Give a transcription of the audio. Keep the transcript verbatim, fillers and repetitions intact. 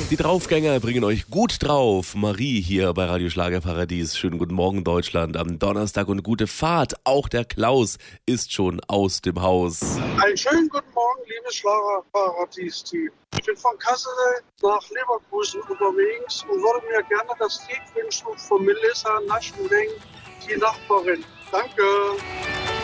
Die Draufgänger bringen euch gut drauf. Marie hier bei Radio Schlagerparadies. Schönen guten Morgen Deutschland am Donnerstag und gute Fahrt. Auch der Klaus ist schon aus dem Haus. Einen schönen guten Morgen, liebes Schlagerparadies-Team. Ich bin von Kassel nach Leverkusen unterwegs und würde mir gerne das Lied wünschen von Melissa Naschenweng, die Nachbarin. Danke.